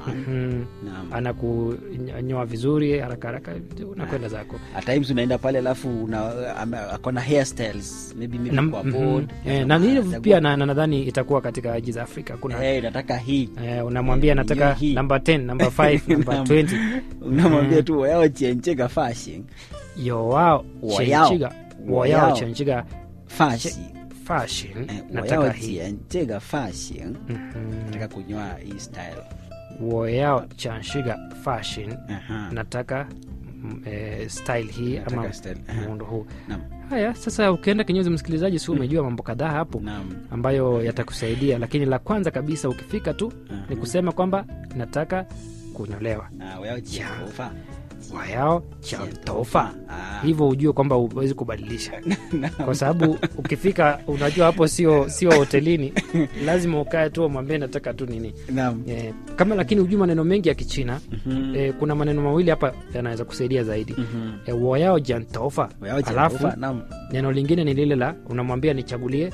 anakunyoa vizuri haraka haraka unakwenda zako. At times unaenda pale alafu akona hairstyles maybe kwa board. Na nini pia nadhani itakuwa katika nchi za Afrika kuna nataka hii. Unamwambia nataka number 10, number 5, number 20. Unamwambia tu wao jianjega fashion. Yo wao jianjega fashion. Nataka hii jianjega fashion. Nataka kunyoa hii style. Wao jianjega fashion. Nataka style hii ama muundo huu. Haya, sasa ukienda kinyozi msikilizaji, si umejua mambo kadhaa hapo ambayo yatakusaidia, lakini la kwanza kabisa ukifika tu ni kusema kwamba nataka kunyolewa. Wao tofa. Hivyo ujue kwamba huwezi kubadilisha. Kwa sababu ukifika unajua hapo sio hotelini, lazima ukae tu umwambie nataka tu nini. Kama lakini ujue maneno mengi ya Kichina, kuna maneno mawili hapa yanaweza kusaidia zaidi. Wao tofa. Alafu neno lingine ni lile la unamwambia nichagulie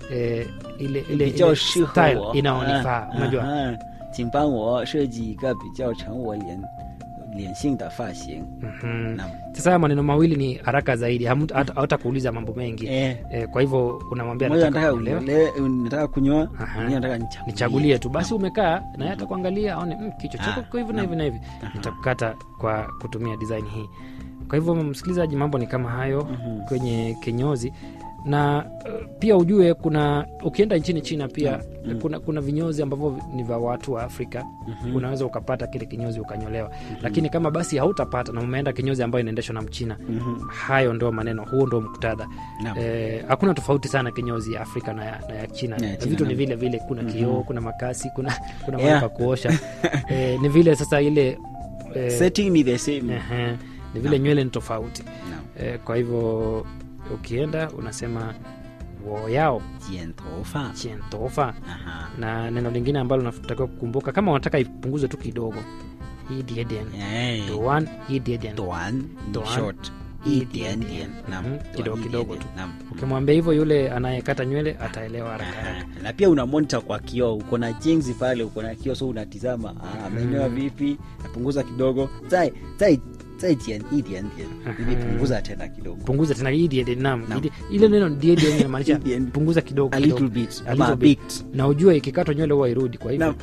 ile style inaonifaa, unajua. 请帮我设计一个比较成我脸性的发型. Sasa maneno mawili ni haraka zaidi, hatakuuliza mambo mengi. Kwa hivyo unamwambia nataka kunyoa, nataka nichagulie tu. Basi umekaa na hata kuangalia aone kichwa chako kwa hivyo na hivi na hivi. Nitakukata kwa kutumia design hii. Kwa hivyo msikilizaji, mambo ni kama hayo kwenye kinyozi. Na pia ujue ukienda nchini China pia kuna vinyozi ambavyo ni vya watu wa Afrika. Unaweza ukapata kile kinyozi ukanyolewa. Lakini kama basi hautapata na umeenda kinyozi ambayo inaendeshwa na Mchina, hayo ndio maneno, huo ndio muktadha. Hakuna tofauti sana kinyozi ya Afrika na ya China. Vitu ni vile vile, kuna kioo, kuna makasi, kuna mahali pa kuosha. Ni vile sasa ile setting ni the same. Ni vile nywele ni tofauti. Kwa hivyo ukienda unasema woyao jiantofa. Na neno lingine ambalo unatakiwa kukumbuka kama unataka ipunguze tu kidogo, hii diedian doan, hii diedian short, hii diedian kidogo tu. Ukimwambia hivyo yule anayekata nywele ataelewa haraka. Na pia una monitor kwa kioo, uko na jinsi pale, uko na kioo, so unatizama amenyoa vipi, napunguza kidogo, zai 再减一点点, ili punguza tena kidogo. Punguza tena hii ile neno diedian inamaanisha punguza kidogo, a little bit. Na ujue ikikatwa nywele huwa irudi, kwa hivyo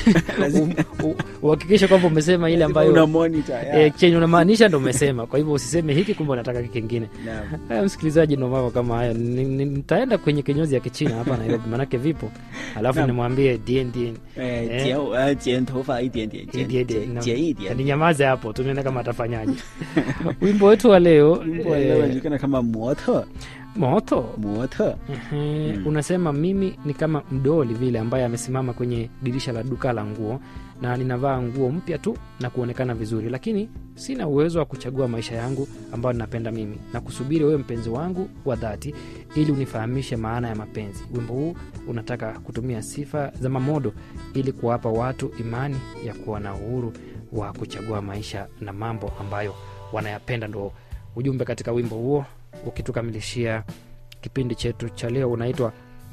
uhakikishe kwamba umesema ile ambayo una monitor chenye unamaanisha ndio umesema. Kwa hivyo usiseme hiki kumbe unataka kingine. Haya msikilizaji, ndio mambo kama haya. Nitaenda kwenye kinyozi ya Kichina hapa Nairobi, manake vipo. Alafu nimwambie diedian jiantofa 一点点, 剪一点. Ninyamaze hapo, tunaona kama atafanya. Wimbo wetu wa leo unajulikana kama moto. Unasema mimi ni kama mdoli vile ambaye amesimama kwenye dirisha la duka la nguo, na ninavaa nguo mpya tu na kuonekana vizuri, lakini sina uwezo wa kuchagua maisha yangu ambayo ninapenda mimi, na kusubiri wewe mpenzi wangu wa dhati ili unifahamishe maana ya mapenzi. Wimbo huu unataka kutumia sifa za mamodo ili kuwapa watu imani ya kuwa na uhuru wa kuchagua maisha na mambo ambayo wanayapenda. Ndo ujumbe katika wimbo huo, ukitukamilishia kipindi chetu cha leo. Unaitwa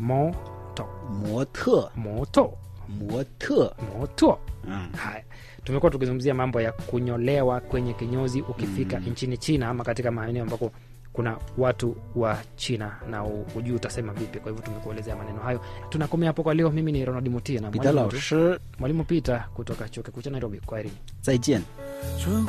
moto. Haya, tumekuwa tukizungumzia mambo ya kunyolewa kwenye kinyozi ukifika nchini China, ama katika maeneo ambako kuna watu wa China na ujui utasema vipi. Kwa hivyo tumekuelezea maneno hayo. Tunakomea hapo kwa leo. Mimi ni Ronald Mutia na mwalimu Peter kutoka Chuo Kikuu cha Nairobi. Kwaherini. 再见.